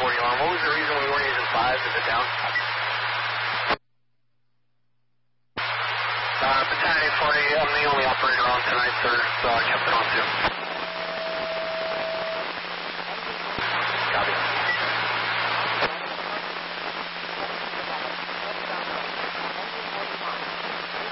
40 alarm. What was the reason we weren't using 5? Is it down? Battalion 40, I'm the only operator on tonight, sir, so I kept it on too.